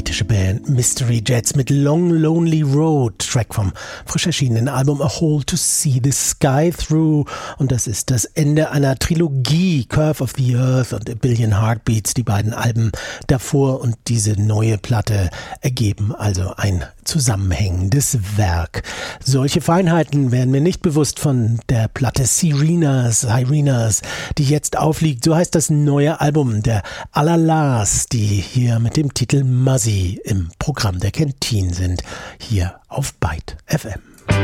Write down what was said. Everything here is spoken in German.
britische Band Mystery Jets mit Long Lonely Road, Track vom frisch erschienenen Album A Hole to See the Sky Through. Und das ist das Ende einer Trilogie, Curve of the Earth und A Billion Heartbeats, die beiden Alben davor und diese neue Platte ergeben also ein zusammenhängendes Werk. Solche Feinheiten werden mir nicht bewusst von der Platte Sirenas, die jetzt aufliegt. So heißt das neue Album der Alalas, die hier mit dem Titel Muzzy im Programm der Canteen sind, hier auf Byte FM.